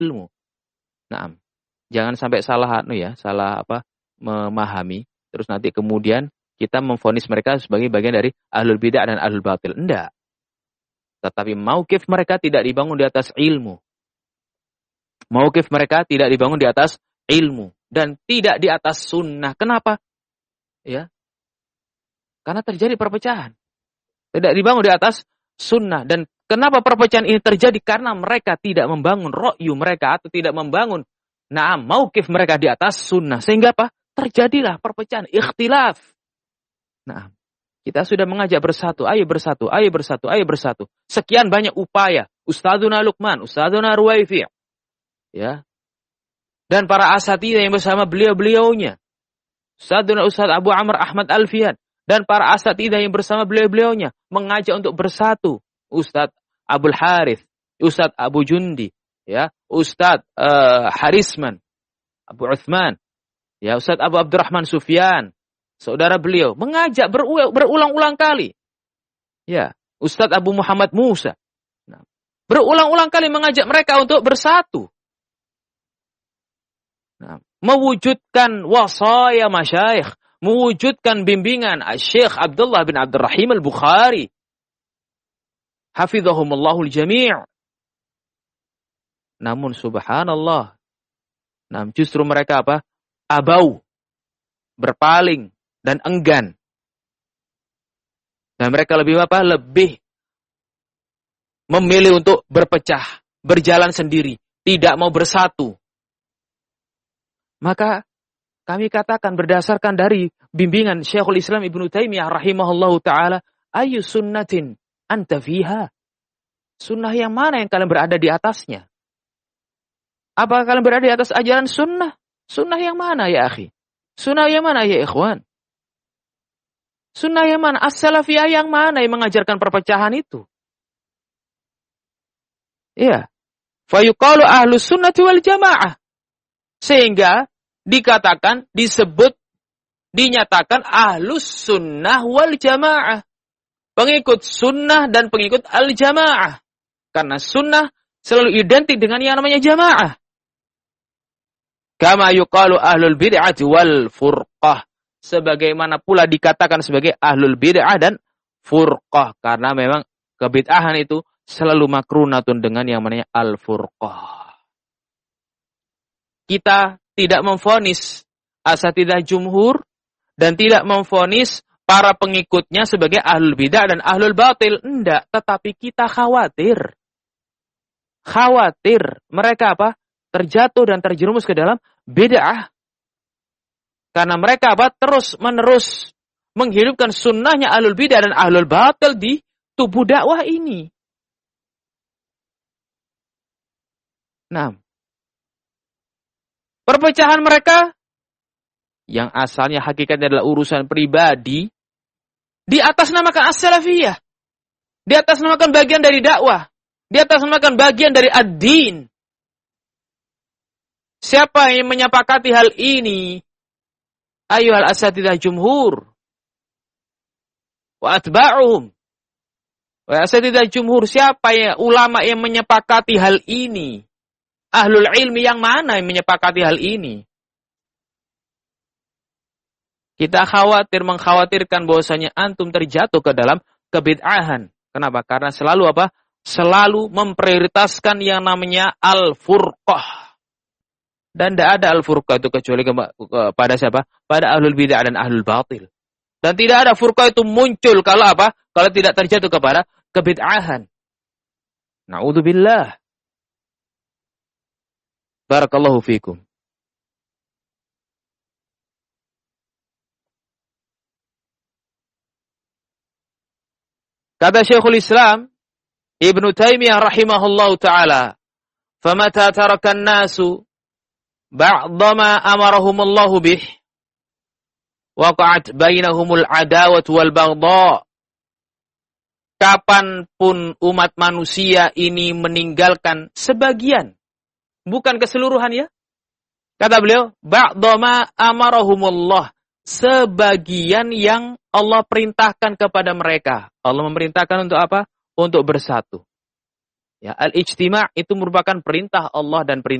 ilmu. Nah, jangan sampai salah memahami, terus nanti kemudian kita memvonis mereka sebagai bagian dari ahlul bidah dan ahlul batil. Enggak. Tetapi mauqif mereka tidak dibangun di atas ilmu. Mauqif mereka tidak dibangun di atas ilmu dan tidak di atas sunnah. Kenapa? Ya. Karena terjadi perpecahan. Tidak dibangun di atas sunnah. Dan kenapa perpecahan ini terjadi? Karena mereka tidak membangun ra'yu mereka atau tidak membangun mauqif mereka di atas sunnah. Sehingga apa? Terjadilah perpecahan, ikhtilaf. Nah, kita sudah mengajak bersatu, ayo bersatu, ayo bersatu, ayo bersatu. Sekian banyak upaya. Ustadzuna Luqman, Ustadzuna Ruwaifi'. Ya. Dan para asatidzah yang bersama beliau-beliaunya. Ustadz Abu Amr Ahmad Alfian. Dan para asatidzah yang bersama beliau-beliaunya. Mengajak untuk bersatu. Ustadz Abdul Harith. Ustadz Abu Jundi. Ya. Ustadz Harisman. Abu Uthman. Ya. Ustadz Abu Abdurrahman Sufyan. Saudara beliau. Mengajak berulang-ulang kali. Ya. Ustadz Abu Muhammad Musa. Nah, berulang-ulang kali mengajak mereka untuk bersatu. Nah, mewujudkan wasaya masyayikh, mewujudkan bimbingan Syekh Abdullah bin Abdurrahim Al-Bukhari. Hafizahumallahul jami'. Namun subhanallah, justru mereka apa? Abau, berpaling dan enggan. Dan mereka lebih apa? Lebih memilih untuk berpecah, berjalan sendiri, tidak mau bersatu. Maka kami katakan berdasarkan dari bimbingan Syekhul Islam Ibnu Taimiyah rahimahullahu taala, ayu sunnatin anta fiha? Sunnah yang mana yang kalian berada di atasnya? Apakah kalian berada di atas ajaran sunnah? Sunnah yang mana ya akhi? Sunnah yang mana ya ikhwan? Sunnah yang mana? As-salafiyah yang mana yang mengajarkan perpecahan itu? Iya. Fayuqalu ahlus sunnati wal jamaah. Sehingga dikatakan, disebut, dinyatakan ahlus sunnah wal jamaah. Pengikut sunnah dan pengikut al-jamaah. Karena sunnah selalu identik dengan yang namanya jamaah. Kama yuqalu ahlul bid'ah wal furqah. Sebagaimana pula dikatakan sebagai ahlul bid'ah dan furqah. Karena memang kebid'ahan itu selalu makrunatun dengan yang namanya al-furqah. Kita tidak memvonis asatidzah jumhur dan tidak memvonis para pengikutnya sebagai ahlul bidah dan ahlul batil. Enggak, tetapi kita khawatir. Khawatir mereka apa? Terjatuh dan terjerumus ke dalam bid'ah. Karena mereka apa? Terus-menerus menghidupkan sunnahnya ahlul bidah dan ahlul batil di tubuh dakwah ini. Nah, perpecahan mereka yang asalnya hakikatnya adalah urusan pribadi di atas namakan as-salafiyah, di atas namakan bagian dari dakwah, di atas namakan bagian dari ad-din. Siapa yang menyepakati hal ini? Ayyuhal asatidzah jumhur wa atba'uhum. Wa asatidzah jumhur, siapa ya ulama yang menyepakati hal ini? Ahlul ilmi yang mana yang menyepakati hal ini? Kita mengkhawatirkan bahwasanya antum terjatuh ke dalam kebid'ahan. Kenapa? Karena selalu apa? Selalu memprioritaskan yang namanya al-furqah. Dan tidak ada al-furqah itu kecuali kepada siapa? Pada ahlul bid'ah dan ahlul batil. Dan tidak ada furqah itu muncul kalau apa? Kalau tidak terjatuh kepada kebid'ahan. Na'udzubillah. Barakallahu fikum. Kata Syekhul Islam Ibnu Taimiyah rahimahullahu taala, "Famata taraka an-nasu ba'dha ma amarahumullahu bih, waqa'at bainahumul adawatu wal baghdha." Kapanpun umat manusia ini meninggalkan sebagian, bukan keseluruhan ya. Kata beliau, ba'dama amarahumullah, sebagian yang Allah perintahkan kepada mereka. Allah memerintahkan untuk apa? Untuk bersatu. Ya, al-ijtima' itu merupakan perintah Allah dan perintah